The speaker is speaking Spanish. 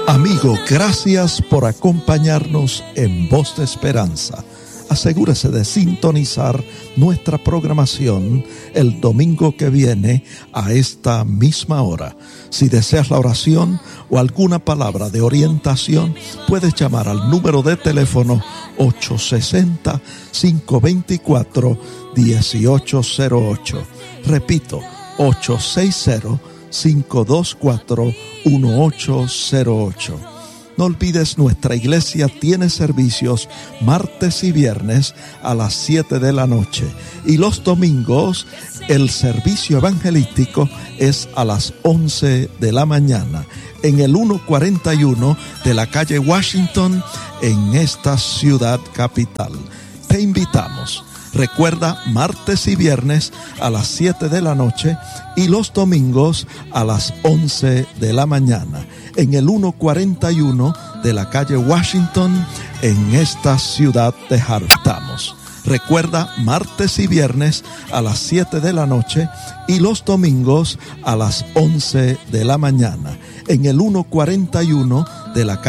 Amigo, gracias por acompañarnos en Voz de Esperanza. Asegúrese de sintonizar nuestra programación el domingo que viene a esta misma hora. Si deseas la oración o alguna palabra de orientación, puedes llamar al número de teléfono 860-524-1808. Repito, 860-524-1808. No olvides, nuestra iglesia tiene servicios martes y viernes a las 7 de la noche. Y los domingos el servicio evangelístico es a las 11 de la mañana. En el 141 de la calle Washington, en esta ciudad capital. Te invitamos. Recuerda, martes y viernes a las 7 de la noche y los domingos a las 11 de la mañana. En el 141 de la calle Washington, en esta ciudad de Hartamos. Recuerda, martes y viernes a las 7 de la noche y los domingos a las 11 de la mañana. En el 141 de la calle